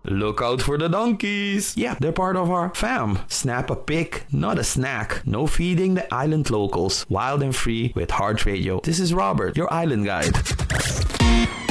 Look out for the donkeys. Yeah, they're part of our fam. Snap a pic, not a snack. No feeding the island locals. Wild and free with Heart Radio. This is Robert, your island guide.